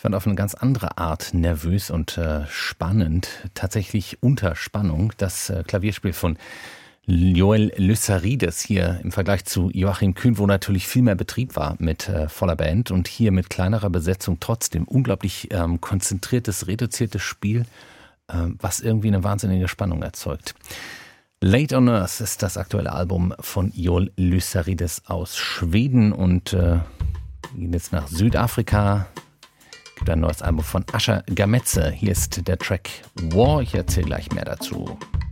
fand auf eine ganz andere Art nervös und spannend, tatsächlich unter Spannung, das Klavierspiel von Joël Leussarides hier im Vergleich zu Joachim Kühn, wo natürlich viel mehr Betrieb war mit voller Band und hier mit kleinerer Besetzung trotzdem unglaublich konzentriertes, reduziertes Spiel, was irgendwie eine wahnsinnige Spannung erzeugt. Late on Earth ist das aktuelle Album von Joël Leussarides aus Schweden und gehen jetzt nach Südafrika. Gibt ein neues Album von Asher Gametze. Hier ist der Track War. Ich erzähle gleich mehr dazu.